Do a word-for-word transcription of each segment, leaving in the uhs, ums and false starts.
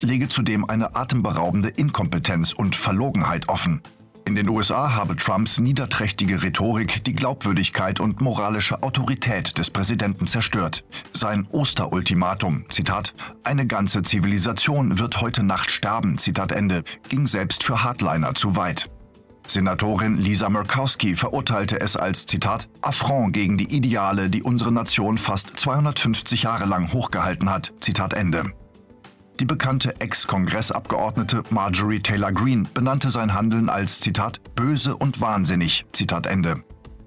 lege zudem eine atemberaubende Inkompetenz und Verlogenheit offen. In den U S A habe Trumps niederträchtige Rhetorik die Glaubwürdigkeit und moralische Autorität des Präsidenten zerstört. Sein Osterultimatum, Zitat, eine ganze Zivilisation wird heute Nacht sterben, Zitat Ende, ging selbst für Hardliner zu weit. Senatorin Lisa Murkowski verurteilte es als, Zitat, Affront gegen die Ideale, die unsere Nation fast zweihundertfünfzig Jahre lang hochgehalten hat, Zitat Ende. Die bekannte Ex-Kongressabgeordnete Marjorie Taylor Greene benannte sein Handeln als, Zitat, böse und wahnsinnig, Zitat Ende.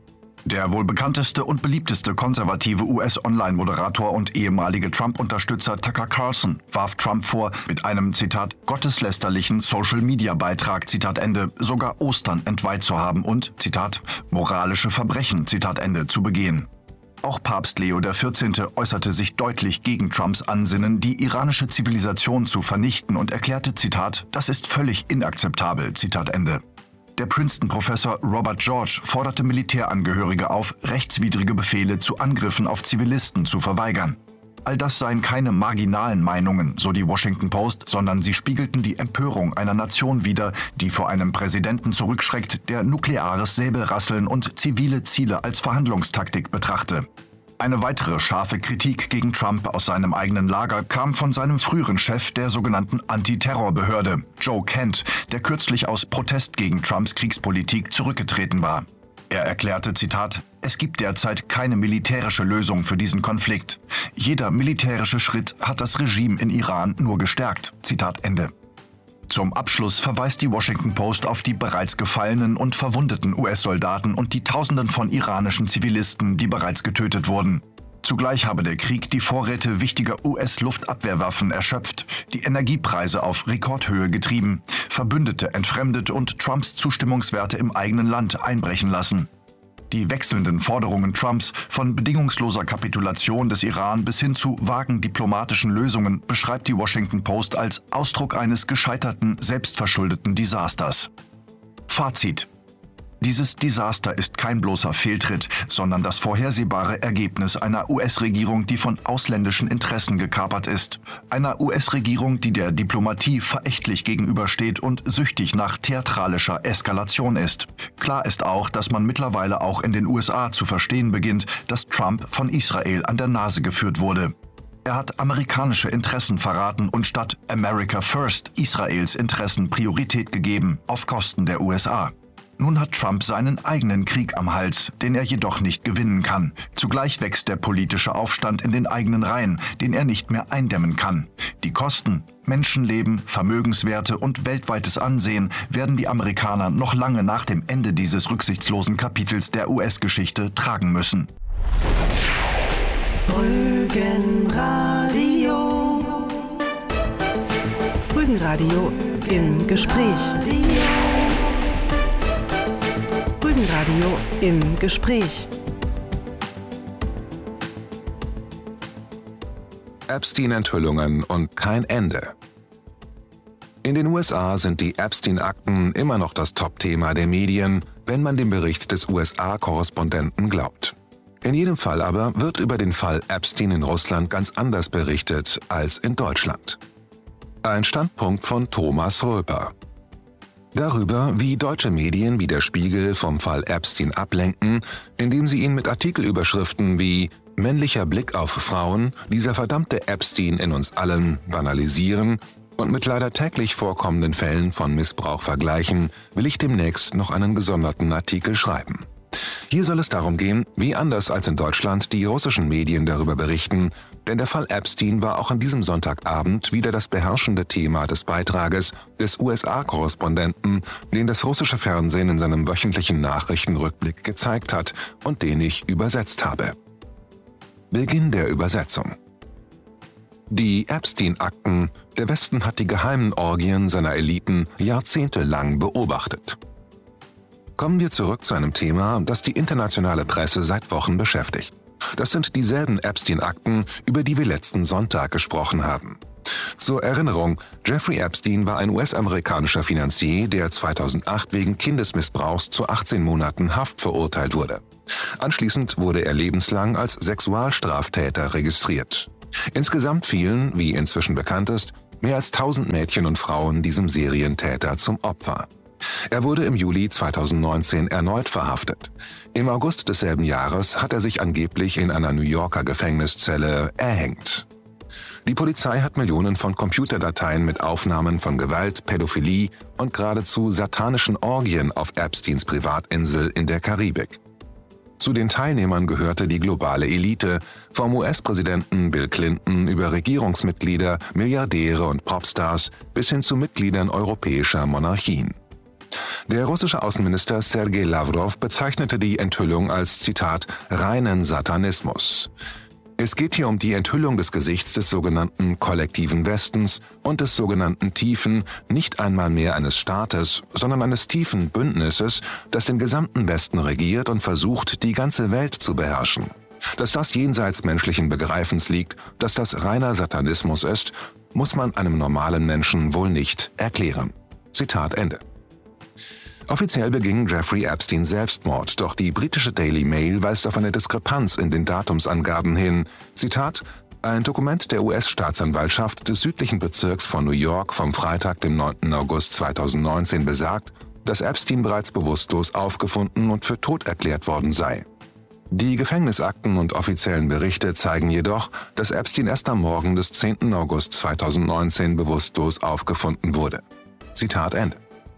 Der wohl bekannteste und beliebteste konservative U S-Online-Moderator und ehemalige Trump-Unterstützer Tucker Carlson warf Trump vor, mit einem, Zitat, gotteslästerlichen Social-Media-Beitrag, Zitat Ende, sogar Ostern entweiht zu haben und, Zitat, moralische Verbrechen, Zitat Ende, zu begehen. Auch Papst Leo der vierzehnte äußerte sich deutlich gegen Trumps Ansinnen, die iranische Zivilisation zu vernichten und erklärte, Zitat, das ist völlig inakzeptabel, Zitat Ende. Der Princeton-Professor Robert George forderte Militärangehörige auf, rechtswidrige Befehle zu Angriffen auf Zivilisten zu verweigern. All das seien keine marginalen Meinungen, so die Washington Post, sondern sie spiegelten die Empörung einer Nation wider, die vor einem Präsidenten zurückschreckt, der nukleares Säbelrasseln und zivile Ziele als Verhandlungstaktik betrachte. Eine weitere scharfe Kritik gegen Trump aus seinem eigenen Lager kam von seinem früheren Chef der sogenannten Antiterrorbehörde, Joe Kent, der kürzlich aus Protest gegen Trumps Kriegspolitik zurückgetreten war. Er erklärte, Zitat, es gibt derzeit keine militärische Lösung für diesen Konflikt. Jeder militärische Schritt hat das Regime in Iran nur gestärkt. Zitat Ende. Zum Abschluss verweist die Washington Post auf die bereits gefallenen und verwundeten U S-Soldaten und die Tausenden von iranischen Zivilisten, die bereits getötet wurden. Zugleich habe der Krieg die Vorräte wichtiger U S-Luftabwehrwaffen erschöpft, die Energiepreise auf Rekordhöhe getrieben, Verbündete entfremdet und Trumps Zustimmungswerte im eigenen Land einbrechen lassen. Die wechselnden Forderungen Trumps von bedingungsloser Kapitulation des Iran bis hin zu vagen diplomatischen Lösungen beschreibt die Washington Post als Ausdruck eines gescheiterten, selbstverschuldeten Desasters. Fazit: Dieses Desaster ist kein bloßer Fehltritt, sondern das vorhersehbare Ergebnis einer U S-Regierung, die von ausländischen Interessen gekapert ist. Einer U S-Regierung, die der Diplomatie verächtlich gegenübersteht und süchtig nach theatralischer Eskalation ist. Klar ist auch, dass man mittlerweile auch in den U S A zu verstehen beginnt, dass Trump von Israel an der Nase geführt wurde. Er hat amerikanische Interessen verraten und statt America First Israels Interessen Priorität gegeben, auf Kosten der U S A. Nun hat Trump seinen eigenen Krieg am Hals, den er jedoch nicht gewinnen kann. Zugleich wächst der politische Aufstand in den eigenen Reihen, den er nicht mehr eindämmen kann. Die Kosten, Menschenleben, Vermögenswerte und weltweites Ansehen werden die Amerikaner noch lange nach dem Ende dieses rücksichtslosen Kapitels der U S-Geschichte tragen müssen. Rügenradio. Rügenradio im Gespräch. Rügenradio im Gespräch. Epstein-Enthüllungen und kein Ende. In den U S A sind die Epstein-Akten immer noch das Top-Thema der Medien, wenn man dem Bericht des U S A-Korrespondenten glaubt. In jedem Fall aber wird über den Fall Epstein in Russland ganz anders berichtet als in Deutschland. Ein Standpunkt von Thomas Röper. Darüber, wie deutsche Medien wie der Spiegel vom Fall Epstein ablenken, indem sie ihn mit Artikelüberschriften wie »Männlicher Blick auf Frauen, dieser verdammte Epstein in uns allen« banalisieren und mit leider täglich vorkommenden Fällen von Missbrauch vergleichen, will ich demnächst noch einen gesonderten Artikel schreiben. Hier soll es darum gehen, wie anders als in Deutschland die russischen Medien darüber berichten, denn der Fall Epstein war auch an diesem Sonntagabend wieder das beherrschende Thema des Beitrages des U S A-Korrespondenten, den das russische Fernsehen in seinem wöchentlichen Nachrichtenrückblick gezeigt hat und den ich übersetzt habe. Beginn der Übersetzung. Die Epstein-Akten, der Westen hat die geheimen Orgien seiner Eliten jahrzehntelang beobachtet. Kommen wir zurück zu einem Thema, das die internationale Presse seit Wochen beschäftigt. Das sind dieselben Epstein-Akten, über die wir letzten Sonntag gesprochen haben. Zur Erinnerung, Jeffrey Epstein war ein U S-amerikanischer Finanzier, der zweitausendacht wegen Kindesmissbrauchs zu achtzehn Monaten Haft verurteilt wurde. Anschließend wurde er lebenslang als Sexualstraftäter registriert. Insgesamt fielen, wie inzwischen bekannt ist, mehr als tausend Mädchen und Frauen diesem Serientäter zum Opfer. Er wurde im Juli zweitausendneunzehn erneut verhaftet. Im August desselben Jahres hat er sich angeblich in einer New Yorker Gefängniszelle erhängt. Die Polizei hat Millionen von Computerdateien mit Aufnahmen von Gewalt, Pädophilie und geradezu satanischen Orgien auf Epsteins Privatinsel in der Karibik. Zu den Teilnehmern gehörte die globale Elite, vom U S-Präsidenten Bill Clinton über Regierungsmitglieder, Milliardäre und Popstars bis hin zu Mitgliedern europäischer Monarchien. Der russische Außenminister Sergei Lavrov bezeichnete die Enthüllung als, Zitat, reinen Satanismus. Es geht hier um die Enthüllung des Gesichts des sogenannten kollektiven Westens und des sogenannten tiefen, nicht einmal mehr eines Staates, sondern eines tiefen Bündnisses, das den gesamten Westen regiert und versucht, die ganze Welt zu beherrschen. Dass das jenseits menschlichen Begreifens liegt, dass das reiner Satanismus ist, muss man einem normalen Menschen wohl nicht erklären. Zitat Ende. Offiziell beging Jeffrey Epstein Selbstmord, doch die britische Daily Mail weist auf eine Diskrepanz in den Datumsangaben hin. Zitat: Ein Dokument der U S-Staatsanwaltschaft des südlichen Bezirks von New York vom Freitag, dem neunten August zweitausendneunzehn besagt, dass Epstein bereits bewusstlos aufgefunden und für tot erklärt worden sei. Die Gefängnisakten und offiziellen Berichte zeigen jedoch, dass Epstein erst am Morgen des zehnten August zweitausendneunzehn bewusstlos aufgefunden wurde. Zitat Ende.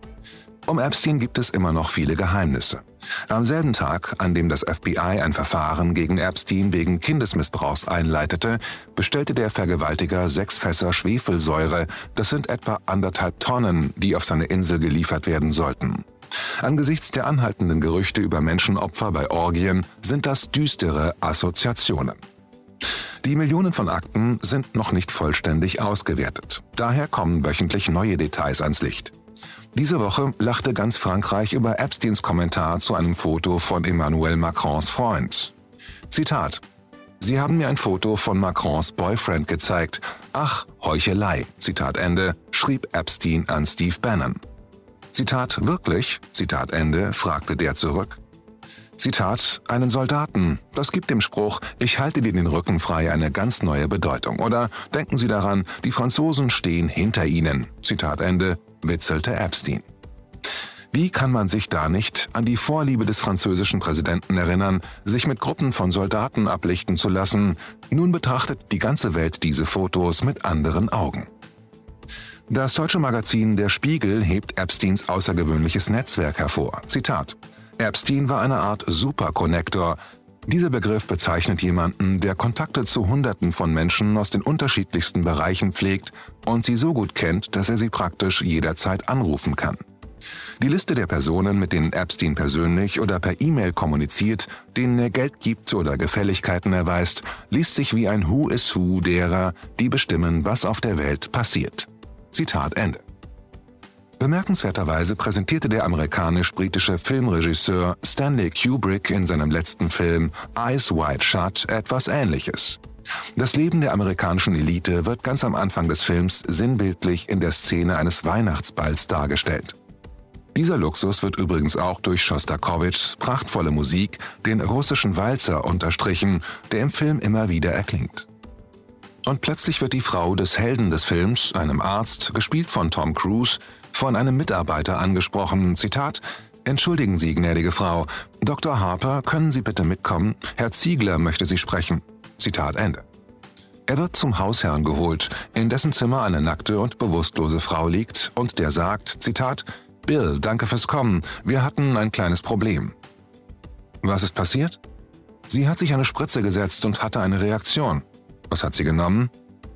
Um Epstein gibt es immer noch viele Geheimnisse. Am selben Tag, an dem das F B I ein Verfahren gegen Epstein wegen Kindesmissbrauchs einleitete, bestellte der Vergewaltiger sechs Fässer Schwefelsäure, das sind etwa anderthalb Tonnen, die auf seine Insel geliefert werden sollten. Angesichts der anhaltenden Gerüchte über Menschenopfer bei Orgien sind das düstere Assoziationen. Die Millionen von Akten sind noch nicht vollständig ausgewertet. Daher kommen wöchentlich neue Details ans Licht. Diese Woche lachte ganz Frankreich über Epsteins Kommentar zu einem Foto von Emmanuel Macrons Freund. Zitat: Sie haben mir ein Foto von Macrons Boyfriend gezeigt. Ach, Heuchelei, Zitat Ende, schrieb Epstein an Steve Bannon. Zitat: Wirklich? Zitat Ende, fragte der zurück. Zitat: Einen Soldaten, das gibt dem Spruch, ich halte dir den Rücken frei, eine ganz neue Bedeutung. Oder denken Sie daran, die Franzosen stehen hinter Ihnen. Zitat Ende, witzelte Epstein. Wie kann man sich da nicht an die Vorliebe des französischen Präsidenten erinnern, sich mit Gruppen von Soldaten ablichten zu lassen? Nun betrachtet die ganze Welt diese Fotos mit anderen Augen. Das deutsche Magazin Der Spiegel hebt Epsteins außergewöhnliches Netzwerk hervor. Zitat: Epstein war eine Art Superconnector. Dieser Begriff bezeichnet jemanden, der Kontakte zu Hunderten von Menschen aus den unterschiedlichsten Bereichen pflegt und sie so gut kennt, dass er sie praktisch jederzeit anrufen kann. Die Liste der Personen, mit denen Epstein persönlich oder per E-Mail kommuniziert, denen er Geld gibt oder Gefälligkeiten erweist, liest sich wie ein Who is Who derer, die bestimmen, was auf der Welt passiert. Zitat Ende. Bemerkenswerterweise präsentierte der amerikanisch-britische Filmregisseur Stanley Kubrick in seinem letzten Film Eyes Wide Shut etwas Ähnliches. Das Leben der amerikanischen Elite wird ganz am Anfang des Films sinnbildlich in der Szene eines Weihnachtsballs dargestellt. Dieser Luxus wird übrigens auch durch Schostakowitschs prachtvolle Musik, den russischen Walzer, unterstrichen, der im Film immer wieder erklingt. Und plötzlich wird die Frau des Helden des Films, einem Arzt, gespielt von Tom Cruise, von einem Mitarbeiter angesprochen, Zitat: Entschuldigen Sie, gnädige Frau, Doktor Harper, können Sie bitte mitkommen? Herr Ziegler möchte Sie sprechen. Zitat Ende. Er wird zum Hausherrn geholt, in dessen Zimmer eine nackte und bewusstlose Frau liegt und der sagt, Zitat: Bill, danke fürs Kommen, wir hatten ein kleines Problem. Was ist passiert? Sie hat sich eine Spritze gesetzt und hatte eine Reaktion. Was hat sie genommen?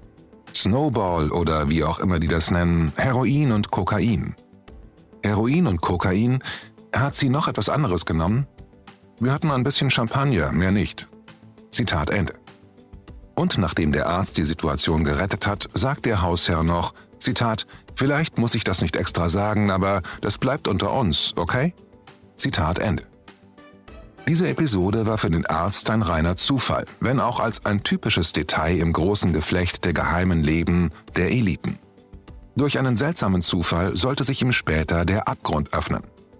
Snowball oder wie auch immer die das nennen, Heroin und Kokain. Heroin und Kokain? Hat sie noch etwas anderes genommen? Wir hatten ein bisschen Champagner, mehr nicht. Zitat Ende. Und nachdem der Arzt die Situation gerettet hat, sagt der Hausherr noch, Zitat: Vielleicht muss ich das nicht extra sagen, aber das bleibt unter uns, okay? Zitat Ende. Diese Episode war für den Arzt ein reiner Zufall, wenn auch als ein typisches Detail im großen Geflecht der geheimen Leben der Eliten. Durch einen seltsamen Zufall sollte sich ihm später der Abgrund öffnen.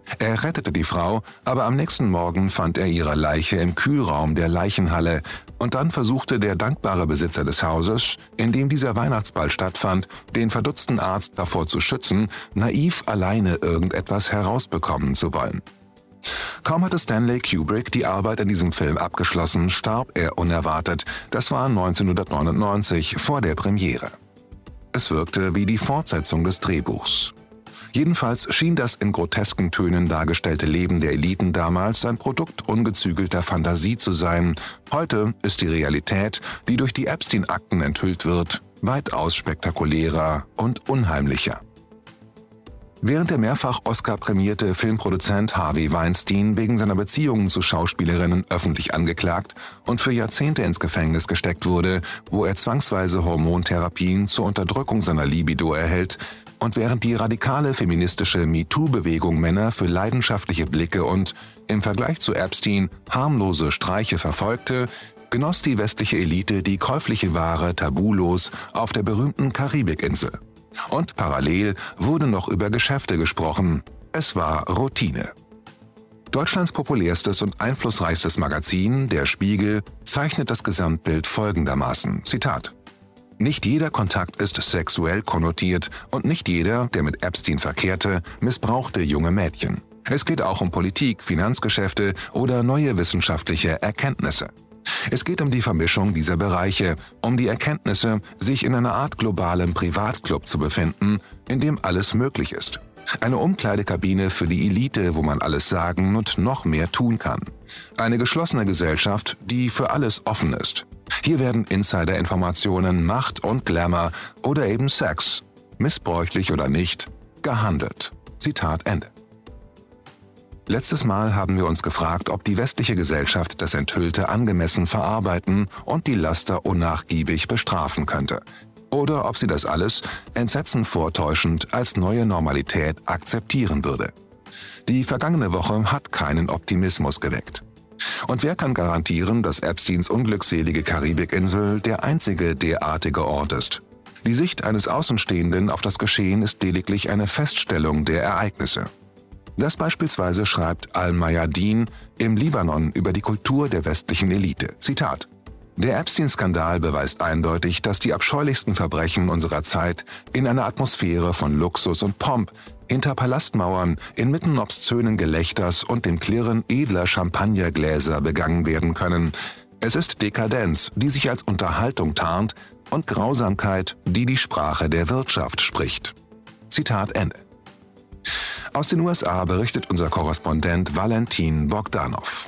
Er rettete die Frau, aber am nächsten Morgen fand er ihre Leiche im Kühlraum der Leichenhalle und dann versuchte der dankbare Besitzer des Hauses, in dem dieser Weihnachtsball stattfand, den verdutzten Arzt davor zu schützen, naiv alleine irgendetwas herausbekommen zu wollen. Kaum hatte Stanley Kubrick die Arbeit an diesem Film abgeschlossen, starb er unerwartet. Das war neunzehnhundertneunundneunzig, vor der Premiere. Es wirkte wie die Fortsetzung des Drehbuchs. Jedenfalls schien das in grotesken Tönen dargestellte Leben der Eliten damals ein Produkt ungezügelter Fantasie zu sein. Heute ist die Realität, die durch die Epstein-Akten enthüllt wird, weitaus spektakulärer und unheimlicher. Während der mehrfach Oscar-prämierte Filmproduzent Harvey Weinstein wegen seiner Beziehungen zu Schauspielerinnen öffentlich angeklagt und für Jahrzehnte ins Gefängnis gesteckt wurde, wo er zwangsweise Hormontherapien zur Unterdrückung seiner Libido erhält, und während die radikale feministische MeToo-Bewegung Männer für leidenschaftliche Blicke und, im Vergleich zu Epstein, harmlose Streiche verfolgte, genoss die westliche Elite die käufliche Ware tabulos auf der berühmten Karibikinsel. Und parallel wurde noch über Geschäfte gesprochen. Es war Routine. Deutschlands populärstes und einflussreichstes Magazin, Der Spiegel, zeichnet das Gesamtbild folgendermaßen, Zitat: Nicht jeder Kontakt ist sexuell konnotiert und nicht jeder, der mit Epstein verkehrte, missbrauchte junge Mädchen. Es geht auch um Politik, Finanzgeschäfte oder neue wissenschaftliche Erkenntnisse. Es geht um die Vermischung dieser Bereiche, um die Erkenntnisse, sich in einer Art globalem Privatclub zu befinden, in dem alles möglich ist. Eine Umkleidekabine für die Elite, wo man alles sagen und noch mehr tun kann. Eine geschlossene Gesellschaft, die für alles offen ist. Hier werden Insider-Informationen, Macht und Glamour oder eben Sex, missbräuchlich oder nicht, gehandelt. Zitat Ende. Letztes Mal haben wir uns gefragt, ob die westliche Gesellschaft das Enthüllte angemessen verarbeiten und die Laster unnachgiebig bestrafen könnte. Oder ob sie das alles, Entsetzen vortäuschend, als neue Normalität akzeptieren würde. Die vergangene Woche hat keinen Optimismus geweckt. Und wer kann garantieren, dass Epsteins unglückselige Karibikinsel der einzige derartige Ort ist? Die Sicht eines Außenstehenden auf das Geschehen ist lediglich eine Feststellung der Ereignisse. Das beispielsweise schreibt Al-Mayadeen im Libanon über die Kultur der westlichen Elite. Zitat: Der Epstein-Skandal beweist eindeutig, dass die abscheulichsten Verbrechen unserer Zeit in einer Atmosphäre von Luxus und Pomp, hinter Palastmauern, inmitten obszönen Gelächters und dem Klirren edler Champagnergläser begangen werden können. Es ist Dekadenz, die sich als Unterhaltung tarnt, und Grausamkeit, die die Sprache der Wirtschaft spricht. Zitat Ende. Aus den U S A berichtet unser Korrespondent Valentin Bogdanov.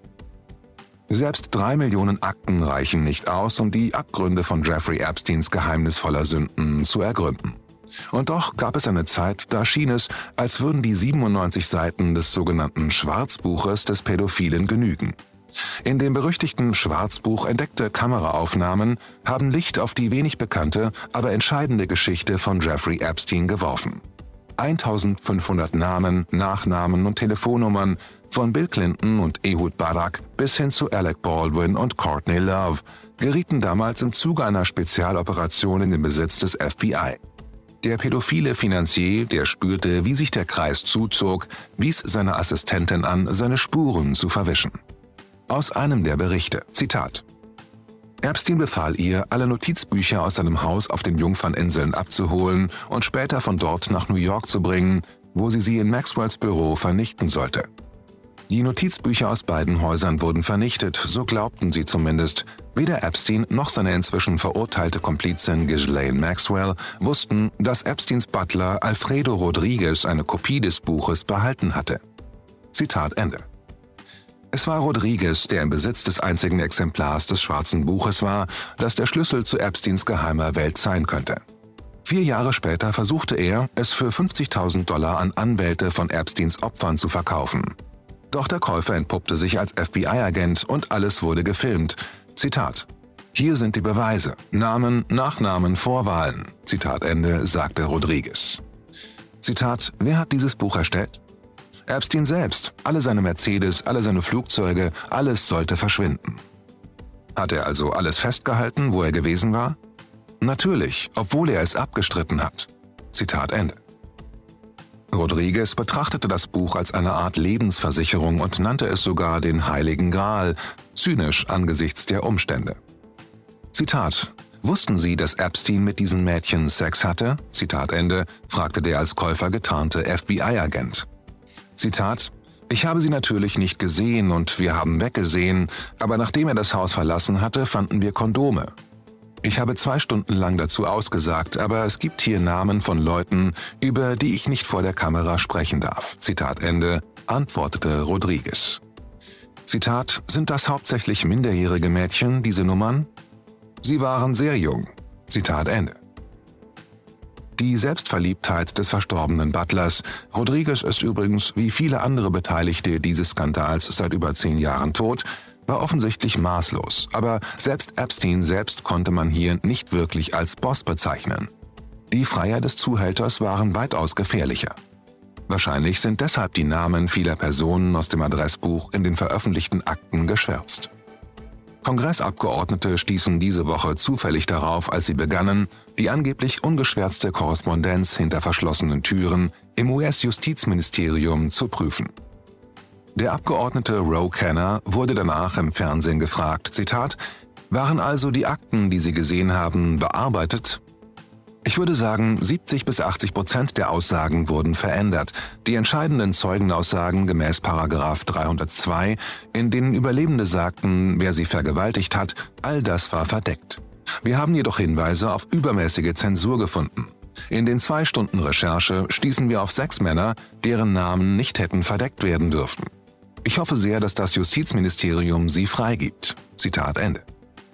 Selbst drei Millionen Akten reichen nicht aus, um die Abgründe von Jeffrey Epsteins geheimnisvoller Sünden zu ergründen. Und doch gab es eine Zeit, da schien es, als würden die siebenundneunzig Seiten des sogenannten Schwarzbuches des Pädophilen genügen. In dem berüchtigten Schwarzbuch entdeckte Kameraaufnahmen haben Licht auf die wenig bekannte, aber entscheidende Geschichte von Jeffrey Epstein geworfen. eintausendfünfhundert Namen, Nachnamen und Telefonnummern, von Bill Clinton und Ehud Barak bis hin zu Alec Baldwin und Courtney Love, gerieten damals im Zuge einer Spezialoperation in den Besitz des F B I. Der pädophile Finanzier, der spürte, wie sich der Kreis zuzog, wies seine Assistentin an, seine Spuren zu verwischen. Aus einem der Berichte, Zitat: Epstein befahl ihr, alle Notizbücher aus seinem Haus auf den Jungferninseln abzuholen und später von dort nach New York zu bringen, wo sie sie in Maxwells Büro vernichten sollte. Die Notizbücher aus beiden Häusern wurden vernichtet, so glaubten sie zumindest. Weder Epstein noch seine inzwischen verurteilte Komplizin Ghislaine Maxwell wussten, dass Epsteins Butler Alfredo Rodriguez eine Kopie des Buches behalten hatte. Zitat Ende. Es war Rodriguez, der im Besitz des einzigen Exemplars des Schwarzen Buches war, das der Schlüssel zu Epsteins geheimer Welt sein könnte. Vier Jahre später versuchte er, es für fünfzigtausend Dollar an Anwälte von Epsteins Opfern zu verkaufen. Doch der Käufer entpuppte sich als F B I-Agent und alles wurde gefilmt. Zitat: Hier sind die Beweise. Namen, Nachnamen, Vorwahlen. Zitat Ende, sagte Rodriguez. Zitat: Wer hat dieses Buch erstellt? Epstein selbst. Alle seine Mercedes, alle seine Flugzeuge, alles sollte verschwinden. Hat er also alles festgehalten, wo er gewesen war? Natürlich, obwohl er es abgestritten hat. Zitat Ende. Rodriguez betrachtete das Buch als eine Art Lebensversicherung und nannte es sogar den Heiligen Gral, zynisch angesichts der Umstände. Zitat: »Wussten Sie, dass Epstein mit diesen Mädchen Sex hatte?« Zitat Ende, fragte der als Käufer getarnte F B I-Agent. Zitat: »Ich habe sie natürlich nicht gesehen und wir haben weggesehen, aber nachdem er das Haus verlassen hatte, fanden wir Kondome. Ich habe zwei Stunden lang dazu ausgesagt, aber es gibt hier Namen von Leuten, über die ich nicht vor der Kamera sprechen darf.« Zitat Ende, antwortete Rodriguez. Zitat: »Sind das hauptsächlich minderjährige Mädchen, diese Nummern?« »Sie waren sehr jung.« Zitat Ende. Die Selbstverliebtheit des verstorbenen Butlers, Rodriguez ist übrigens wie viele andere Beteiligte dieses Skandals seit über zehn Jahren tot, war offensichtlich maßlos, aber selbst Epstein selbst konnte man hier nicht wirklich als Boss bezeichnen. Die Freier des Zuhälters waren weitaus gefährlicher. Wahrscheinlich sind deshalb die Namen vieler Personen aus dem Adressbuch in den veröffentlichten Akten geschwärzt. Kongressabgeordnete stießen diese Woche zufällig darauf, als sie begannen, die angeblich ungeschwärzte Korrespondenz hinter verschlossenen Türen im U S-Justizministerium zu prüfen. Der Abgeordnete Ro Khanna wurde danach im Fernsehen gefragt, Zitat: »Waren also die Akten, die Sie gesehen haben, bearbeitet?« Ich würde sagen, siebzig bis achtzig Prozent der Aussagen wurden verändert. Die entscheidenden Zeugenaussagen gemäß Paragraph dreihundertzwei, in denen Überlebende sagten, wer sie vergewaltigt hat, all das war verdeckt. Wir haben jedoch Hinweise auf übermäßige Zensur gefunden. In den zwei Stunden Recherche stießen wir auf sechs Männer, deren Namen nicht hätten verdeckt werden dürfen. Ich hoffe sehr, dass das Justizministerium sie freigibt.« Zitat Ende.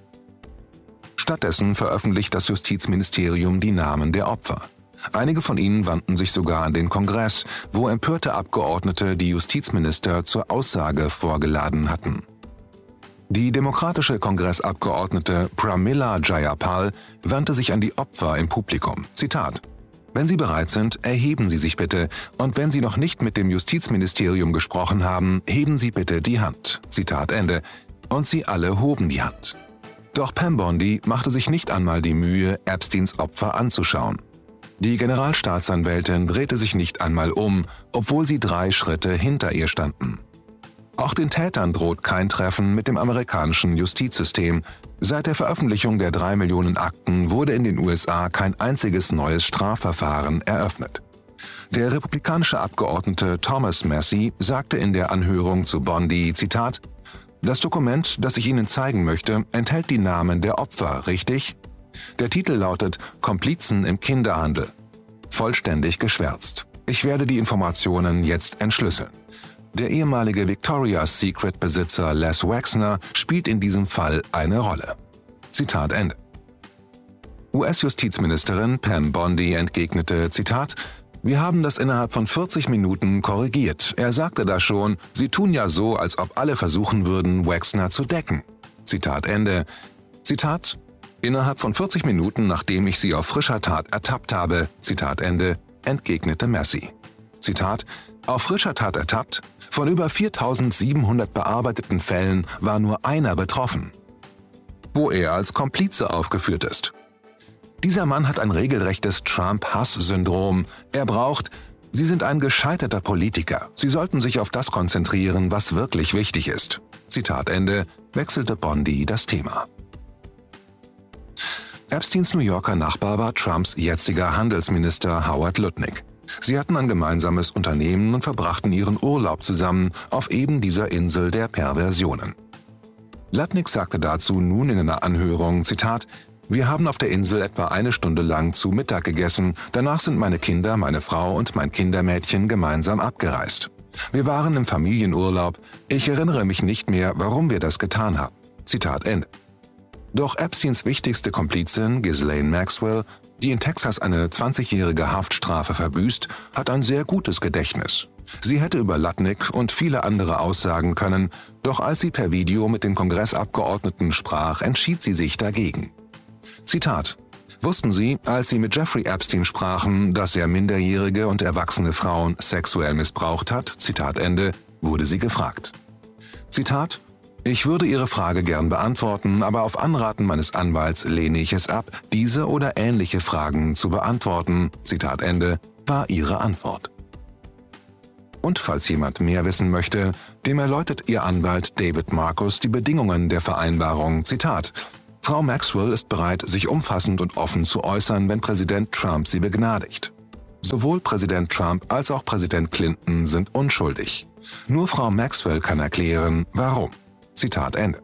Stattdessen veröffentlicht das Justizministerium die Namen der Opfer. Einige von ihnen wandten sich sogar an den Kongress, wo empörte Abgeordnete die Justizminister zur Aussage vorgeladen hatten. Die demokratische Kongressabgeordnete Pramila Jayapal wandte sich an die Opfer im Publikum. Zitat: »Wenn Sie bereit sind, erheben Sie sich bitte, und wenn Sie noch nicht mit dem Justizministerium gesprochen haben, heben Sie bitte die Hand.« Zitat Ende. Und sie alle hoben die Hand. Doch Pam Bondi machte sich nicht einmal die Mühe, Epsteins Opfer anzuschauen. Die Generalstaatsanwältin drehte sich nicht einmal um, obwohl sie drei Schritte hinter ihr standen. Auch den Tätern droht kein Treffen mit dem amerikanischen Justizsystem. Seit der Veröffentlichung der drei Millionen Akten wurde in den U S A kein einziges neues Strafverfahren eröffnet. Der republikanische Abgeordnete Thomas Massie sagte in der Anhörung zu Bondi, Zitat: »Das Dokument, das ich Ihnen zeigen möchte, enthält die Namen der Opfer, richtig? Der Titel lautet »Komplizen im Kinderhandel«. Vollständig geschwärzt. Ich werde die Informationen jetzt entschlüsseln. Der ehemalige Victoria's Secret-Besitzer Les Wexner spielt in diesem Fall eine Rolle.« Zitat Ende. U S-Justizministerin Pam Bondi entgegnete, Zitat: »Wir haben das innerhalb von vierzig Minuten korrigiert. Er sagte da schon, Sie tun ja so, als ob alle versuchen würden, Wexner zu decken.« Zitat Ende. Zitat: »Innerhalb von vierzig Minuten, nachdem ich Sie auf frischer Tat ertappt habe«, Zitat Ende, entgegnete Massie. Zitat: »Auf frischer Tat ertappt? Von über viertausendsiebenhundert bearbeiteten Fällen war nur einer betroffen, wo er als Komplize aufgeführt ist. Dieser Mann hat ein regelrechtes Trump-Hass-Syndrom. Er braucht, Sie sind ein gescheiterter Politiker. Sie sollten sich auf das konzentrieren, was wirklich wichtig ist.« Zitat Ende, wechselte Bondi das Thema. Epsteins New Yorker Nachbar war Trumps jetziger Handelsminister Howard Lutnick. Sie hatten ein gemeinsames Unternehmen und verbrachten ihren Urlaub zusammen auf eben dieser Insel der Perversionen. Lutnick sagte dazu nun in einer Anhörung, Zitat: »Wir haben auf der Insel etwa eine Stunde lang zu Mittag gegessen, danach sind meine Kinder, meine Frau und mein Kindermädchen gemeinsam abgereist. Wir waren im Familienurlaub, ich erinnere mich nicht mehr, warum wir das getan haben.« Zitat Ende. Doch Epsteins wichtigste Komplizin, Ghislaine Maxwell, die in Texas eine zwanzigjährige Haftstrafe verbüßt, hat ein sehr gutes Gedächtnis. Sie hätte über Lutnick und viele andere aussagen können, doch als sie per Video mit den Kongressabgeordneten sprach, entschied sie sich dagegen. Zitat: »Wussten Sie, als Sie mit Jeffrey Epstein sprachen, dass er minderjährige und erwachsene Frauen sexuell missbraucht hat?« Zitat Ende, wurde sie gefragt. Zitat: »Ich würde Ihre Frage gern beantworten, aber auf Anraten meines Anwalts lehne ich es ab, diese oder ähnliche Fragen zu beantworten.« Zitat Ende, war ihre Antwort. Und falls jemand mehr wissen möchte, dem erläutert ihr Anwalt David Marcus die Bedingungen der Vereinbarung. Zitat: Frau Maxwell ist bereit, sich umfassend und offen zu äußern, wenn Präsident Trump sie begnadigt. Sowohl Präsident Trump als auch Präsident Clinton sind unschuldig. Nur Frau Maxwell kann erklären, warum. Zitat Ende.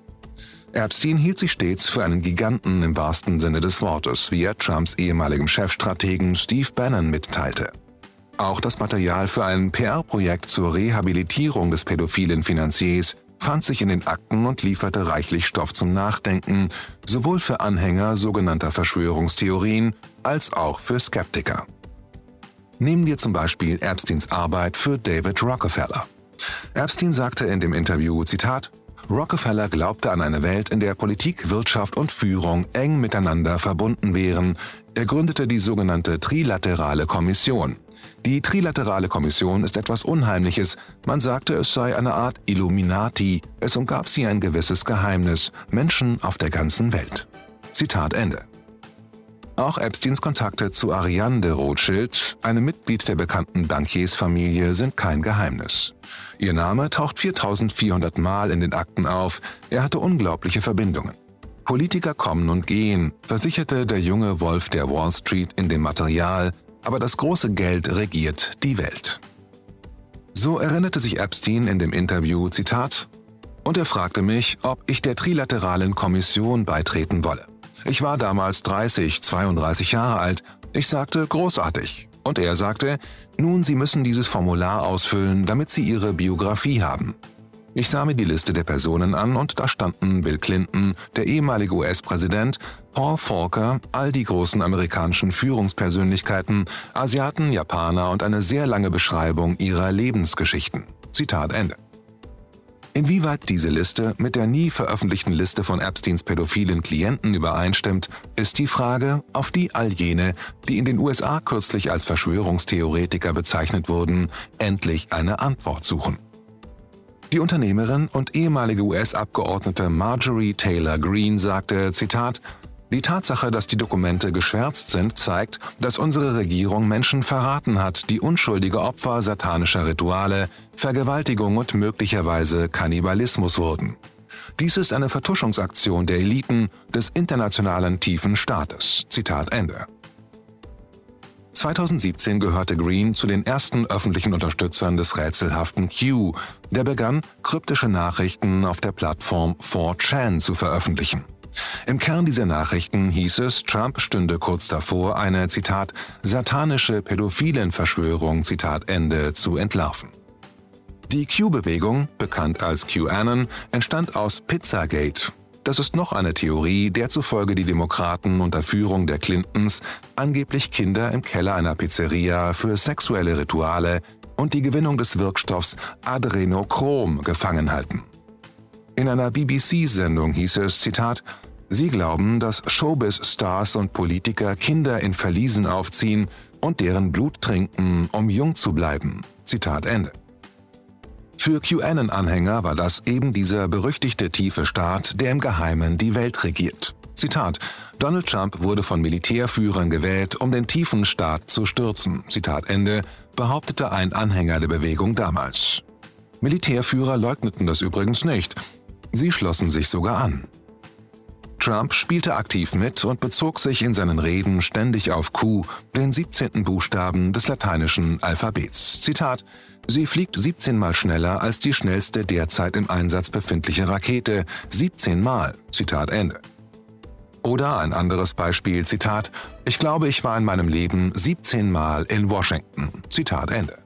Epstein hielt sich stets für einen Giganten im wahrsten Sinne des Wortes, wie er Trumps ehemaligem Chefstrategen Steve Bannon mitteilte. Auch das Material für ein P R-Projekt zur Rehabilitierung des pädophilen Finanziers fand sich in den Akten und lieferte reichlich Stoff zum Nachdenken, sowohl für Anhänger sogenannter Verschwörungstheorien als auch für Skeptiker. Nehmen wir zum Beispiel Epsteins Arbeit für David Rockefeller. Epstein sagte in dem Interview, Zitat: Rockefeller glaubte an eine Welt, in der Politik, Wirtschaft und Führung eng miteinander verbunden wären. Er gründete die sogenannte Trilaterale Kommission. Die Trilaterale Kommission ist etwas Unheimliches. Man sagte, es sei eine Art Illuminati. Es umgab sie ein gewisses Geheimnis. Menschen auf der ganzen Welt. Zitat Ende. Auch Epsteins Kontakte zu Ariane de Rothschild, einem Mitglied der bekannten Bankiersfamilie, sind kein Geheimnis. Ihr Name taucht viertausendvierhundert Mal in den Akten auf. Er hatte unglaubliche Verbindungen. Politiker kommen und gehen, versicherte der junge Wolf der Wall Street in dem Material, aber das große Geld regiert die Welt. So erinnerte sich Epstein in dem Interview, Zitat: Und er fragte mich, ob ich der Trilateralen Kommission beitreten wolle. Ich war damals dreißig, zweiunddreißig Jahre alt. Ich sagte, großartig. Und er sagte, nun, Sie müssen dieses Formular ausfüllen, damit Sie Ihre Biografie haben. Ich sah mir die Liste der Personen an und da standen Bill Clinton, der ehemalige U S-Präsident, Paul Volcker, all die großen amerikanischen Führungspersönlichkeiten, Asiaten, Japaner und eine sehr lange Beschreibung ihrer Lebensgeschichten. Zitat Ende. Inwieweit diese Liste mit der nie veröffentlichten Liste von Epsteins pädophilen Klienten übereinstimmt, ist die Frage, auf die all jene, die in den U S A kürzlich als Verschwörungstheoretiker bezeichnet wurden, endlich eine Antwort suchen. Die Unternehmerin und ehemalige U S-Abgeordnete Marjorie Taylor Greene sagte, Zitat: Die Tatsache, dass die Dokumente geschwärzt sind, zeigt, dass unsere Regierung Menschen verraten hat, die unschuldige Opfer satanischer Rituale, Vergewaltigung und möglicherweise Kannibalismus wurden. Dies ist eine Vertuschungsaktion der Eliten des internationalen tiefen Staates. Zitat Ende. zweitausendsiebzehn gehörte Greene zu den ersten öffentlichen Unterstützern des rätselhaften Q, der begann, kryptische Nachrichten auf der Plattform four chan zu veröffentlichen. Im Kern dieser Nachrichten hieß es, Trump stünde kurz davor, eine, Zitat, satanische Pädophilenverschwörung, Zitat Ende, zu entlarven. Die Q-Bewegung, bekannt als QAnon, entstand aus Pizzagate. Das ist noch eine Theorie, der zufolge die Demokraten unter Führung der Clintons angeblich Kinder im Keller einer Pizzeria für sexuelle Rituale und die Gewinnung des Wirkstoffs Adrenochrom gefangen halten. In einer B B C-Sendung hieß es, Zitat, Sie glauben, dass Showbiz-Stars und Politiker Kinder in Verliesen aufziehen und deren Blut trinken, um jung zu bleiben. Zitat Ende. Für QAnon-Anhänger war das eben dieser berüchtigte tiefe Staat, der im Geheimen die Welt regiert. Zitat: Donald Trump wurde von Militärführern gewählt, um den tiefen Staat zu stürzen. Zitat Ende, behauptete ein Anhänger der Bewegung damals. Militärführer leugneten das übrigens nicht. Sie schlossen sich sogar an. Trump spielte aktiv mit und bezog sich in seinen Reden ständig auf Q, den siebzehnten Buchstaben des lateinischen Alphabets. Zitat: Sie fliegt siebzehn Mal schneller als die schnellste derzeit im Einsatz befindliche Rakete. siebzehn Mal. Zitat Ende. Oder ein anderes Beispiel, Zitat: Ich glaube, ich war in meinem Leben siebzehn Mal in Washington. Zitat Ende.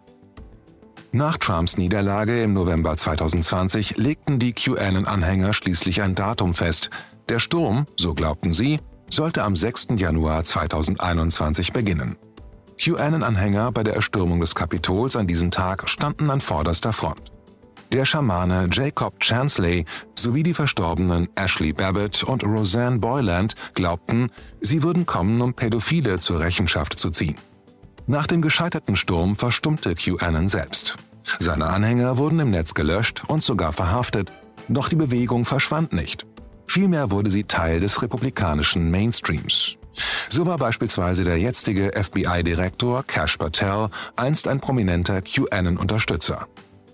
Nach Trumps Niederlage im November zweitausendzwanzig legten die QAnon-Anhänger schließlich ein Datum fest. Der Sturm, so glaubten sie, sollte am sechsten Januar zweitausendeinundzwanzig beginnen. QAnon-Anhänger bei der Erstürmung des Kapitols an diesem Tag standen an vorderster Front. Der Schamane Jacob Chansley sowie die verstorbenen Ashley Babbitt und Roseanne Boyland glaubten, sie würden kommen, um Pädophile zur Rechenschaft zu ziehen. Nach dem gescheiterten Sturm verstummte QAnon selbst. Seine Anhänger wurden im Netz gelöscht und sogar verhaftet, doch die Bewegung verschwand nicht. Vielmehr wurde sie Teil des republikanischen Mainstreams. So war beispielsweise der jetzige F B I-Direktor Kash Patel einst ein prominenter QAnon-Unterstützer.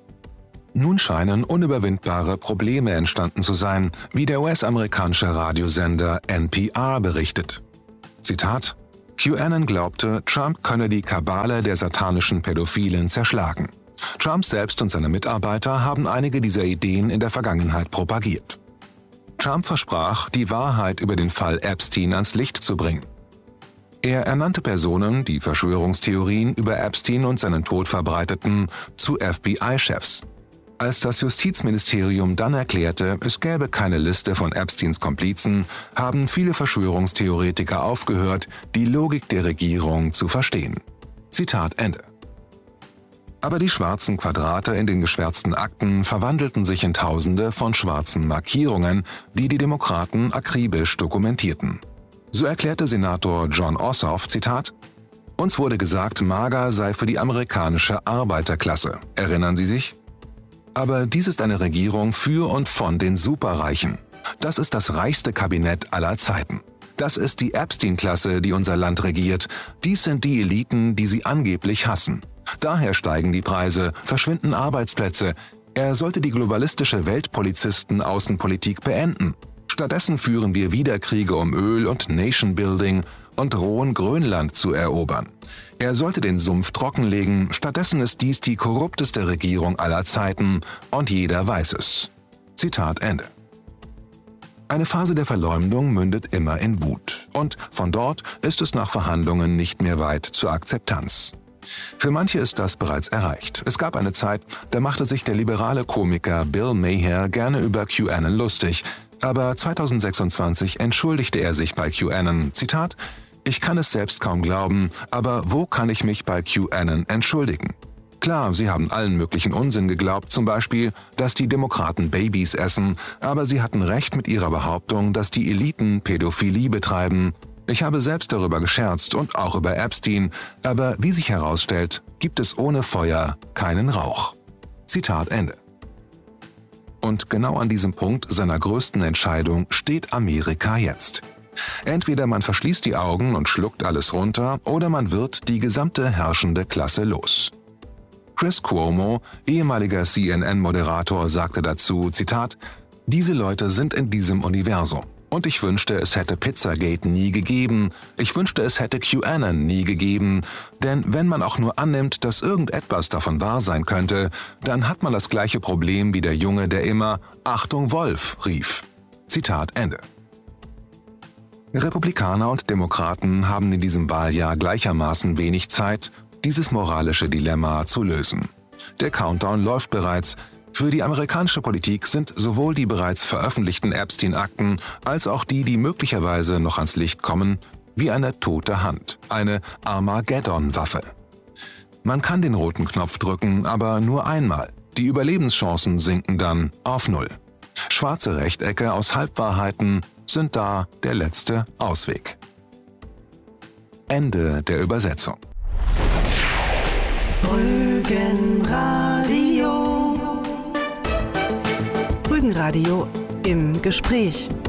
Nun scheinen unüberwindbare Probleme entstanden zu sein, wie der U S-amerikanische Radiosender N P R berichtet. Zitat: QAnon glaubte, Trump könne die Kabale der satanischen Pädophilen zerschlagen. Trump selbst und seine Mitarbeiter haben einige dieser Ideen in der Vergangenheit propagiert. Trump versprach, die Wahrheit über den Fall Epstein ans Licht zu bringen. Er ernannte Personen, die Verschwörungstheorien über Epstein und seinen Tod verbreiteten, zu F B I-Chefs. Als das Justizministerium dann erklärte, es gäbe keine Liste von Epsteins Komplizen, haben viele Verschwörungstheoretiker aufgehört, die Logik der Regierung zu verstehen. Zitat Ende. Aber die schwarzen Quadrate in den geschwärzten Akten verwandelten sich in Tausende von schwarzen Markierungen, die die Demokraten akribisch dokumentierten. So erklärte Senator Jon Ossoff, Zitat: Uns wurde gesagt, MAGA sei für die amerikanische Arbeiterklasse. Erinnern Sie sich? Aber dies ist eine Regierung für und von den Superreichen. Das ist das reichste Kabinett aller Zeiten. Das ist die Epstein-Klasse, die unser Land regiert. Dies sind die Eliten, die sie angeblich hassen. Daher steigen die Preise, verschwinden Arbeitsplätze. Er sollte die globalistische Weltpolizisten-Außenpolitik beenden. Stattdessen führen wir wieder Kriege um Öl und Nation-Building und drohen Grönland zu erobern. Er sollte den Sumpf trockenlegen, stattdessen ist dies die korrupteste Regierung aller Zeiten und jeder weiß es. Zitat Ende. Eine Phase der Verleumdung mündet immer in Wut und von dort ist es nach Verhandlungen nicht mehr weit zur Akzeptanz. Für manche ist das bereits erreicht. Es gab eine Zeit, da machte sich der liberale Komiker Bill Maher gerne über QAnon lustig, aber zweitausendsechsundzwanzig entschuldigte er sich bei QAnon, Zitat: Ich kann es selbst kaum glauben, aber wo kann ich mich bei QAnon entschuldigen? Klar, sie haben allen möglichen Unsinn geglaubt, zum Beispiel, dass die Demokraten Babys essen, aber sie hatten recht mit ihrer Behauptung, dass die Eliten Pädophilie betreiben. Ich habe selbst darüber gescherzt und auch über Epstein, aber wie sich herausstellt, gibt es ohne Feuer keinen Rauch. Zitat Ende. Und genau an diesem Punkt seiner größten Entscheidung steht Amerika jetzt. Entweder man verschließt die Augen und schluckt alles runter, oder man wird die gesamte herrschende Klasse los. Chris Cuomo, ehemaliger C N N-Moderator, sagte dazu, Zitat: Diese Leute sind in diesem Universum. Und ich wünschte, es hätte Pizzagate nie gegeben. Ich wünschte, es hätte QAnon nie gegeben. Denn wenn man auch nur annimmt, dass irgendetwas davon wahr sein könnte, dann hat man das gleiche Problem wie der Junge, der immer »Achtung Wolf« rief. Zitat Ende. Republikaner und Demokraten haben in diesem Wahljahr gleichermaßen wenig Zeit, dieses moralische Dilemma zu lösen. Der Countdown läuft bereits. Für die amerikanische Politik sind sowohl die bereits veröffentlichten Epstein-Akten als auch die, die möglicherweise noch ans Licht kommen, wie eine tote Hand, eine Armageddon-Waffe. Man kann den roten Knopf drücken, aber nur einmal. Die Überlebenschancen sinken dann auf Null. Schwarze Rechtecke aus Halbwahrheiten sind da der letzte Ausweg. Ende der Übersetzung. Rügenradio. Rügenradio im Gespräch.